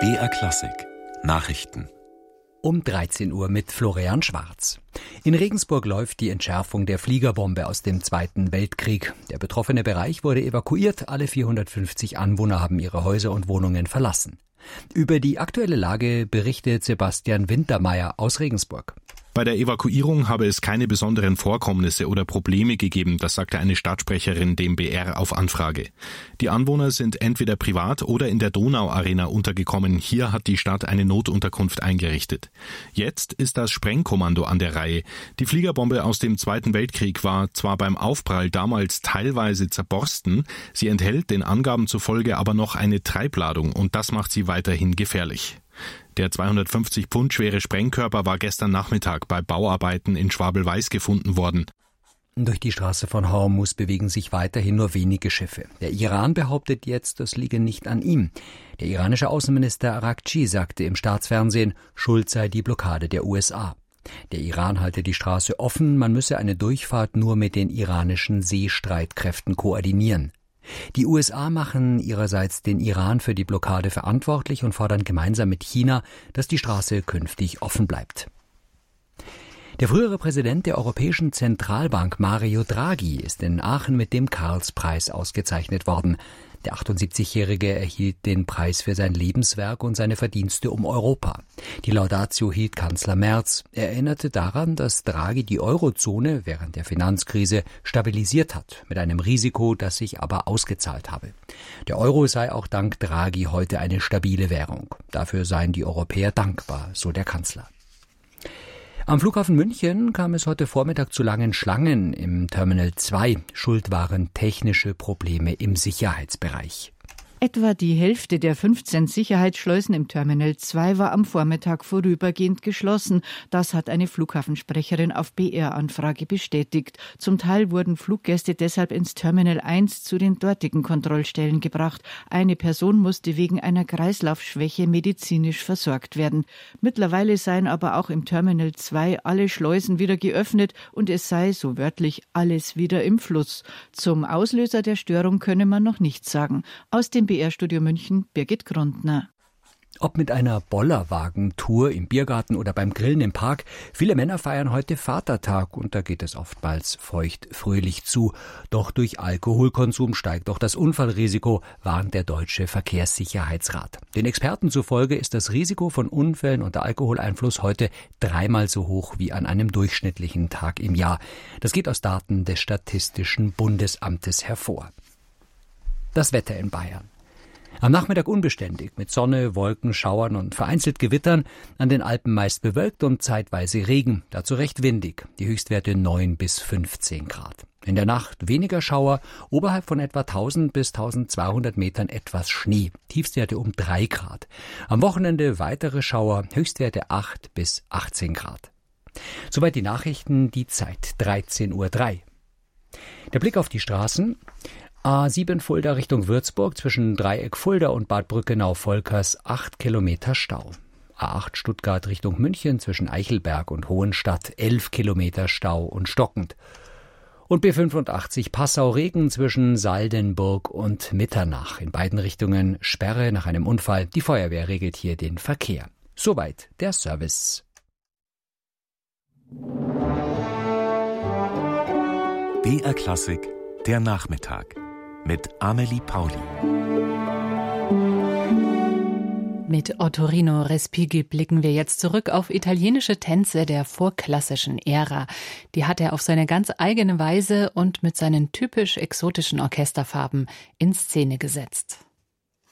BR Klassik Nachrichten Um 13 Uhr mit Florian Schwarz. In Regensburg läuft die Entschärfung der Fliegerbombe aus dem Zweiten Weltkrieg. Der betroffene Bereich wurde evakuiert. Alle 450 Anwohner haben ihre Häuser und Wohnungen verlassen. Über die aktuelle Lage berichtet Sebastian Wintermeyer aus Regensburg. Bei der Evakuierung habe es keine besonderen Vorkommnisse oder Probleme gegeben, das sagte eine Stadtsprecherin dem BR auf Anfrage. Die Anwohner sind entweder privat oder in der Donauarena untergekommen. Hier hat die Stadt eine Notunterkunft eingerichtet. Jetzt ist das Sprengkommando an der Reihe. Die Fliegerbombe aus dem Zweiten Weltkrieg war zwar beim Aufprall damals teilweise zerborsten, sie enthält den Angaben zufolge aber noch eine Treibladung und das macht sie weiterhin gefährlich. Der 250 Pfund schwere Sprengkörper war gestern Nachmittag bei Bauarbeiten in Schwabel-Weiß gefunden worden. Durch die Straße von Hormuz bewegen sich weiterhin nur wenige Schiffe. Der Iran behauptet jetzt, das liege nicht an ihm. Der iranische Außenminister Araghchi sagte im Staatsfernsehen, schuld sei die Blockade der USA. Der Iran halte die Straße offen, man müsse eine Durchfahrt nur mit den iranischen Seestreitkräften koordinieren. Die USA machen ihrerseits den Iran für die Blockade verantwortlich und fordern gemeinsam mit China, dass die Straße künftig offen bleibt. Der frühere Präsident der Europäischen Zentralbank Mario Draghi ist in Aachen mit dem Karlspreis ausgezeichnet worden. Der 78-Jährige erhielt den Preis für sein Lebenswerk und seine Verdienste um Europa. Die Laudatio hielt Kanzler Merz. Er erinnerte daran, dass Draghi die Eurozone während der Finanzkrise stabilisiert hat, mit einem Risiko, das sich aber ausgezahlt habe. Der Euro sei auch dank Draghi heute eine stabile Währung. Dafür seien die Europäer dankbar, so der Kanzler. Am Flughafen München kam es heute Vormittag zu langen Schlangen im Terminal 2. Schuld waren technische Probleme im Sicherheitsbereich. Etwa die Hälfte der 15 Sicherheitsschleusen im Terminal 2 war am Vormittag vorübergehend geschlossen. Das hat eine Flughafensprecherin auf BR-Anfrage bestätigt. Zum Teil wurden Fluggäste deshalb ins Terminal 1 zu den dortigen Kontrollstellen gebracht. Eine Person musste wegen einer Kreislaufschwäche medizinisch versorgt werden. Mittlerweile seien aber auch im Terminal 2 alle Schleusen wieder geöffnet und es sei, so wörtlich, alles wieder im Fluss. Zum Auslöser der Störung könne man noch nichts sagen. Aus dem BR-Studio München, Birgit Grundner. Ob mit einer Bollerwagentour im Biergarten oder beim Grillen im Park, viele Männer feiern heute Vatertag und da geht es oftmals feucht-fröhlich zu. Doch durch Alkoholkonsum steigt auch das Unfallrisiko, warnt der Deutsche Verkehrssicherheitsrat. Den Experten zufolge ist das Risiko von Unfällen unter Alkoholeinfluss heute 3-mal so hoch wie an einem durchschnittlichen Tag im Jahr. Das geht aus Daten des Statistischen Bundesamtes hervor. Das Wetter in Bayern. Am Nachmittag unbeständig, mit Sonne, Wolken, Schauern und vereinzelt Gewittern, an den Alpen meist bewölkt und zeitweise Regen, dazu recht windig, die Höchstwerte 9 bis 15 Grad. In der Nacht weniger Schauer, oberhalb von etwa 1000 bis 1200 Metern etwas Schnee, Tiefstwerte um 3 Grad. Am Wochenende weitere Schauer, Höchstwerte 8 bis 18 Grad. Soweit die Nachrichten, die Zeit 13:03 Uhr. Der Blick auf die Straßen. A7 Fulda Richtung Würzburg zwischen Dreieck Fulda und Bad Brückenau-Volkers 8 Kilometer Stau. A8 Stuttgart Richtung München zwischen Eichelberg und Hohenstadt 11 Kilometer Stau und stockend. Und B85 Passau-Regen zwischen Saldenburg und Mitternach. In beiden Richtungen Sperre nach einem Unfall. Die Feuerwehr regelt hier den Verkehr. Soweit der Service. BR Klassik der Nachmittag mit Amelie Pauli. Mit Ottorino Respighi blicken wir jetzt zurück auf italienische Tänze der vorklassischen Ära. Die hat er auf seine ganz eigene Weise und mit seinen typisch exotischen Orchesterfarben in Szene gesetzt.